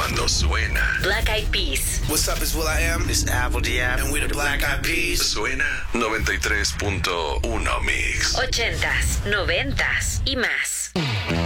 cuando suena. Black Eyed Peas. What's up, it's will.i.am. It's Apple Diab. And we're the Black Eyed Peas. Suena 93.1 Mix. 80s, 90s y más.